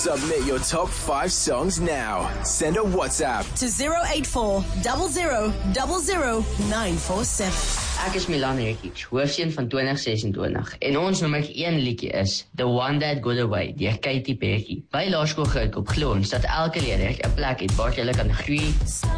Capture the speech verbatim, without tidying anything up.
Submit your top five songs now. Send a WhatsApp to zero eight four zero zero zero zero nine four seven. Ek is Milan Rekic, hoofseun van twintig sesentwintig, en ons nommer een liedjie is The One That Got Away deur Katy Perry. By Laerskool Grootkop glo ons dat elke leerder 'n plek het waar jy kan groei,